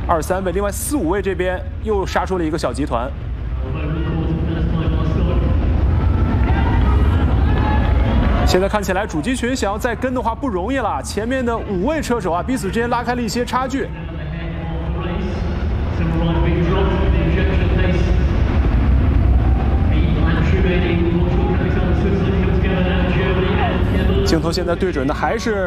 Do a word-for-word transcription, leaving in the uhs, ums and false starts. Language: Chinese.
二三位，另外四五位这边又杀出了一个小集团。现在看起来主机群想要再跟的话不容易了，前面的五位车手啊彼此之间拉开了一些差距。镜头现在对准的还是